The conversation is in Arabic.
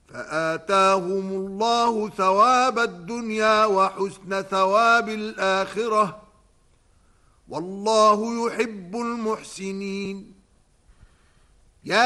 فآتاهم الله ثواب الدنيا وحسن ثواب الآخرة والله يحب المحسنين